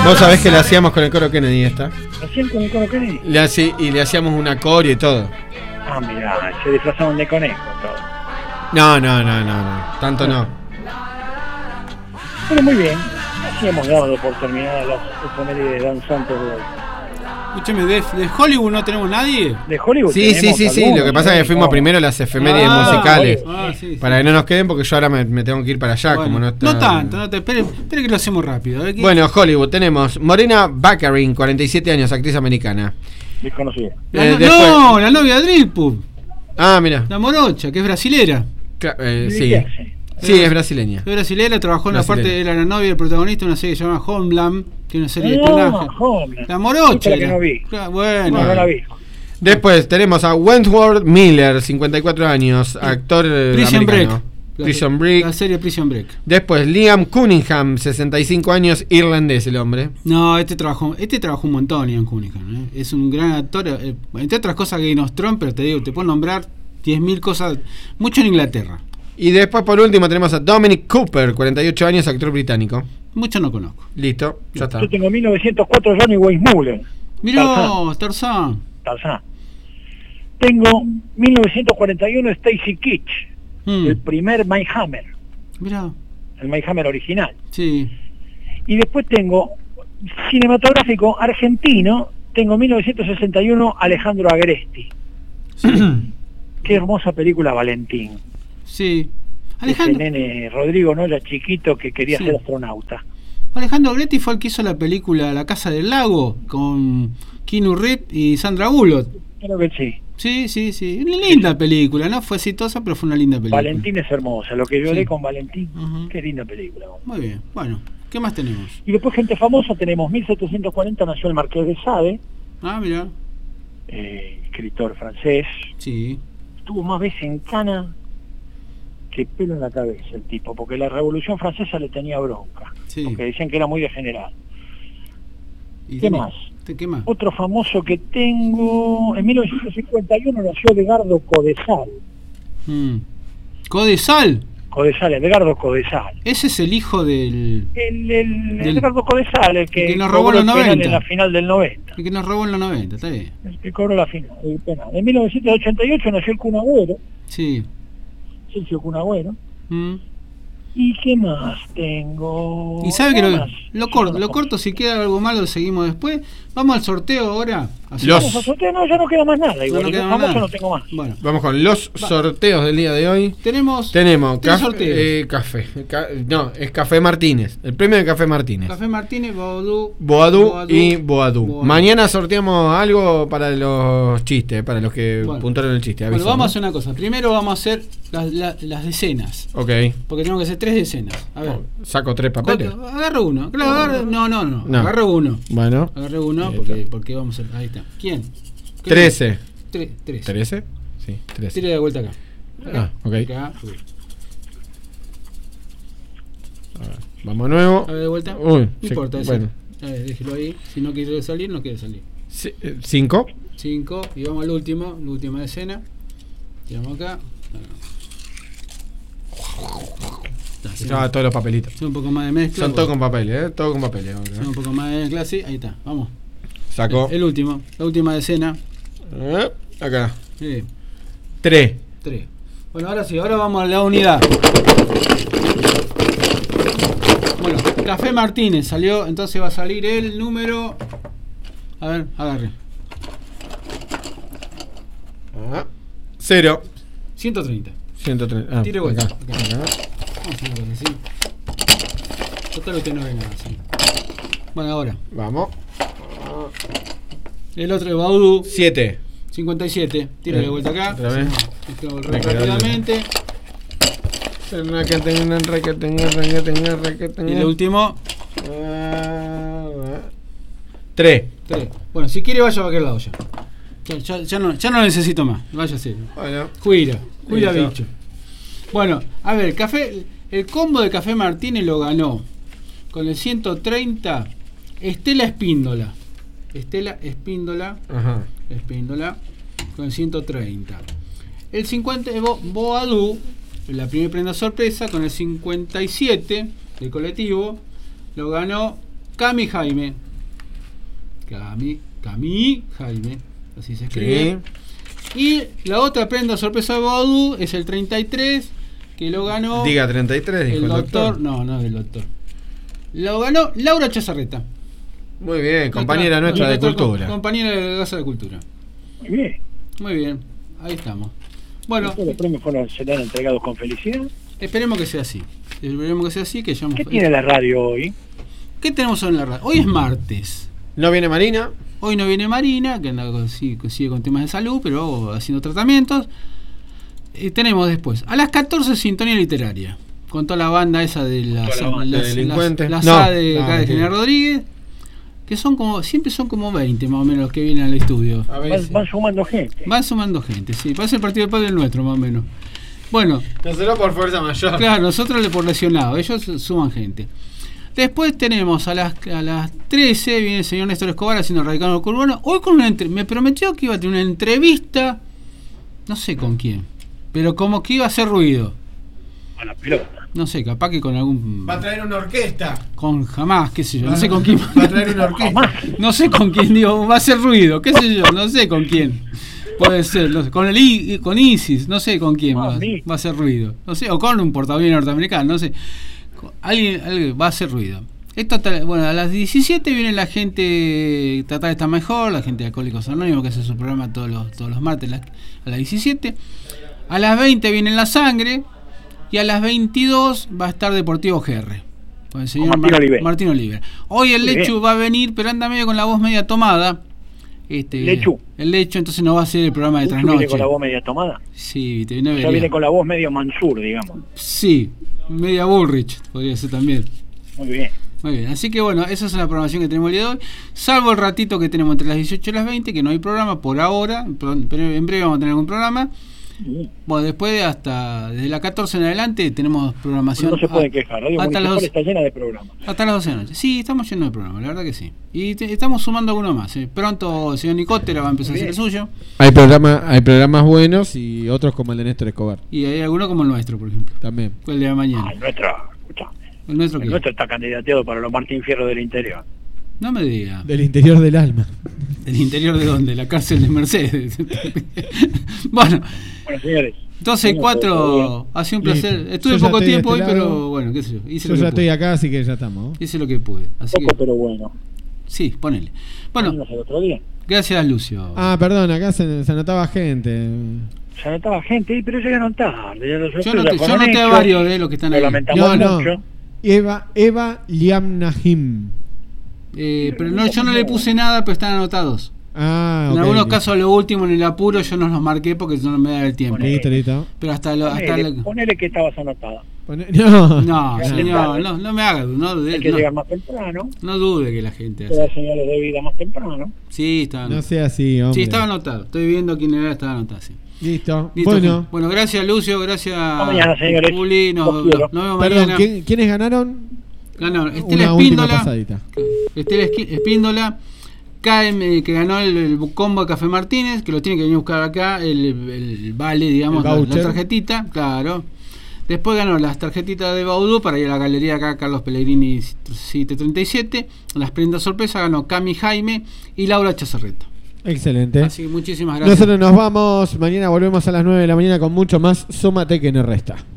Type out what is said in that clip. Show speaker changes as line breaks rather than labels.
Vos sabés que le hacíamos con el coro Kennedy esta.
¿Hacían con el coro Kennedy?
Y le hacíamos una coreo y todo.
Ah, mirá, se disfrazaban de conejo todo.
No. Tanto no.
Pero muy bien. Así hemos dado por terminadas las efemérides de Dan Santos de hoy.
Escúcheme, ¿de Hollywood no tenemos nadie?
¿De Hollywood?
Sí. Lo que pasa es que fuimos primero las efemérides musicales.
Sí.
Para que no nos queden, porque yo ahora me tengo que ir para allá.
Bueno,
como no está...
No tanto, espere que lo hacemos rápido.
Bueno, Hollywood, tenemos Morena Baccarin, 47 años, actriz americana.
Desconocida.
La novia de Drillpub.
Ah, mira.
La morocha, que es brasilera.
Sí, es brasileña.
Es brasileña, trabajó en la parte, era la novia del protagonista de una serie llamada Homeland, que es una serie de espionaje.
Homeland.
La morocha.
Que no vi.
Bueno.
No la vi.
Después tenemos a Wentworth Miller, 54 años, actor
Prison
americano. Prison Break.
La serie Prison Break.
Después Liam Cunningham, 65 años, irlandés el hombre.
No, este trabajó un montón, Liam Cunningham. Es un gran actor, entre otras cosas que Game of Thrones, pero te digo, te puedo nombrar 10.000 cosas, mucho en Inglaterra.
Y después por último tenemos a Dominic Cooper, 48 años, actor británico.
Mucho no conozco.
Listo, ya está.
Yo tengo 1904 Johnny Weissmuller.
Mirá, Tarzán.
Tengo 1941 Stacy Keach, el primer Mike Hammer.
Mirá.
El Mike Hammer original.
Sí.
Y después tengo cinematográfico argentino, tengo 1961 Alejandro Agresti.
Sí.
Qué hermosa película, Valentín.
Sí.
Ese nene Rodrigo, ¿no? Era chiquito que quería ser astronauta.
Alejandro Agresti fue el que hizo la película La Casa del Lago con Keanu Reeves y Sandra Bullock.
Creo que sí.
Sí. Una linda película, no fue exitosa, pero fue una linda película.
Valentín es hermosa, lo que lloré con Valentín. Qué linda película.
Muy bien, bueno, ¿qué más tenemos?
Y después gente famosa, tenemos 1740 nació el Marqués de Sade.
Ah, mira.
Escritor francés.
Sí.
Estuvo más veces en Cana que pelo en la cabeza el tipo, porque la Revolución Francesa le tenía bronca.
Sí.
Porque decían que era muy degenerado. ¿Qué más?
¿Qué más?
Otro famoso que tengo, en 1951 nació Edgardo Codesal.
¿Codesal?
Codesal, Edgardo Codesal.
Ese es el hijo del
Edgardo Codesal, el que
nos robó en los 90.
En la final del 90.
El que nos robó en los 90, está bien.
El que cobró la final, el penal. En 1988 nació el Kun Agüero.
Sí.
Sergio Kun Agüero. ¿Y qué más tengo?
Y sabe que lo corto, si queda algo malo seguimos después. Vamos al sorteo ahora.
Vamos al sorteo, no, ya no queda más nada. Igual, no tengo más.
Bueno, vamos con los sorteos del día de hoy.
Tenemos
café. No, es Café Martínez. El premio de Café Martínez.
Café Martínez, Boadú
y Boadú. Mañana sorteamos algo para los chistes, para los que puntuaron el chiste.
Bueno, vamos a hacer una cosa. Primero vamos a hacer las decenas.
Ok.
Porque tenemos que hacer 3 decenas. A ver.
¿Saco 3 papeles?
Agarro uno. Claro, no. Agarro uno.
Bueno.
Agarré uno porque vamos a... Ahí está. ¿Quién?
13.
13.
Sí, 13.
Tire de vuelta acá.
Ok.
Acá.
Vamos nuevo.
A ver, de vuelta.
Uy,
no importa eso.
Bueno.
A ver, déjelo ahí. Si no quiere salir, no quiere salir.
5.
5. Y vamos al último. La última decena. Tiramos acá.
Todos los papelitos.
Son un poco más de mezcla.
Son todos con papeles, Todo con papeles.
Son un poco más de mezcla, sí. Ahí está. Vamos.
Sacó.
El último. La última decena.
Acá.
Sí.
3.
Bueno, ahora sí. Ahora vamos a la unidad. Bueno, Café Martínez salió. Entonces va a salir el número... A ver, agarre.
0.
130. Tire vuelta. Acá. Vamos a hacer una cosa así. Total usted no ve nada así. Bueno, ahora.
Vamos.
El otro de Baudú.
7.
57. Tire de vuelta acá.
Otra vez.
Rápidamente. Y el último.
3.
Bueno, si quiere vaya a aquel lado ya. Ya no necesito más. Váyase.
Bueno.
Cuida bicho. Bueno, a ver, el combo de Café Martínez lo ganó con el 130 Estela Espíndola.
Ajá.
Espíndola con el 130. El 50 Boadú, la primera prenda sorpresa, con el 57 del colectivo, lo ganó Cami Jaime. Cami Jaime. Así se escribe. Sí. Y la otra prenda sorpresa de Baudú es el 33, que lo ganó.
Diga 33, dijo
el doctor. No es el doctor. Lo ganó Laura Chazarreta.
Muy bien, compañera nuestra de Cultura.
Compañera de la Casa de Cultura.
Muy bien.
Muy bien, ahí estamos. Bueno,
los premios serán entregados con felicidad.
Esperemos que sea así.
¿Qué tiene la radio hoy?
¿Qué tenemos en la radio? Hoy es martes.
¿No viene Marina?
Hoy no viene Marina, que anda sigue con temas de salud, pero haciendo tratamientos. Tenemos después, a las 14, Sintonía Literaria, con toda la banda esa de las
delincuentes.
La de General Rodríguez, que siempre son como 20 más o menos los que vienen al estudio.
Van sumando gente.
Van sumando gente, sí. Parece el partido de padre nuestro, más o menos. Bueno.
Nosotros por fuerza mayor.
Claro, nosotros por lesionado, ellos suman gente. Después tenemos a las 13, viene el señor Néstor Escobar haciendo Radical Urbano. Hoy me prometió que iba a tener una entrevista, no sé con quién, pero como que iba a hacer ruido.
A la pelota.
No sé, capaz que con algún...
Va a traer una orquesta.
Con jamás, qué sé yo, no sé con quién.
Va a traer una orquesta.
No sé con quién, digo, va a hacer ruido, qué sé yo, no sé con quién. Puede ser, no sé, con ISIS, no sé con quién va a hacer ruido. No sé, o con un portaaviones norteamericano, no sé. Alguien va a hacer ruido. Bueno, a las 17 viene la gente Tratar de Estar Mejor, la gente de Alcohólicos Anónimos, que hace su programa todos los martes a las 17. A las 20 viene La Sangre. Y a las 22 va a estar Deportivo GR, con el señor Martín Oliver. Hoy el Lechu va a venir, pero anda medio con la voz media tomada.
Lechu.
El Lechu, entonces no va a ser el programa de trasnoche.
¿Viene con la voz media tomada?
Sí,
viene con la voz medio Mansur, digamos.
Sí, media Bullrich, podría ser también.
Muy bien.
Muy bien, así que bueno, esa es la programación que tenemos el día de hoy, salvo el ratito que tenemos entre las 18 y las 20, que no hay programa por ahora, pero en breve vamos a tener algún programa. Bueno, después desde la 14 en adelante tenemos programación.
No se pueden quejar, Radio Municipal está llena de programas.
Hasta las 12 de la noche. Sí, estamos llenos de programas, la verdad que sí. Y estamos sumando alguno más. Pronto el señor Nicotera va a empezar a hacer el suyo.
Hay programas buenos y otros como el de Néstor Escobar.
Y hay alguno como el nuestro, por ejemplo.
También.
El de mañana.
El nuestro está candidateado para los Martín Fierro del interior.
No me diga.
Del interior del alma.
¿Del interior de dónde? La cárcel de Mercedes. Bueno,
señores.
12:04, ha sido un placer.
Listo.
Estuve poco tiempo hoy, pero bueno, qué sé yo.
Yo ya estoy acá, así que ya estamos.
Hice lo que pude. Así
poco, pero bueno.
Sí, ponele. Bueno,
el otro día.
Gracias, Lucio.
Perdón, acá se anotaba gente.
Se anotaba gente, pero llegaron tarde.
Yo noté a varios de los que están ahí.
Lamentamos mucho.
Eva Liamnahim.
Pero yo no le puse nada, pero están anotados. En algunos casos, lo último, en el apuro, yo no los marqué porque no me da el tiempo.
Listo.
Pero
ponele que estabas anotada.
No, señor, no me haga.
Hay que llegar más temprano.
No dude que la gente
hace señales de vida más temprano.
Sí, está anotado.
No sea así, hombre.
Sí, estaba anotado. Estoy viendo quién era, estaba anotado, sí.
Listo.
Bueno, gracias, Lucio. Gracias,
mañana, señores.
Juli. Nos vemos mañana.
Perdón, ¿quiénes ganaron?
Ganaron Estela Espíndola, KM, que ganó el combo de Café Martínez, que lo tiene que venir a buscar acá, el vale, digamos, la tarjetita, claro. Después ganó las tarjetitas de Baudú para ir a la galería acá, Carlos Pellegrini 737. Las prendas sorpresa ganó Cami Jaime y Laura Chazarreta.
Excelente.
Así que muchísimas gracias.
Nosotros nos vamos, mañana volvemos a las 9 de la mañana con mucho más. Súmate que no resta.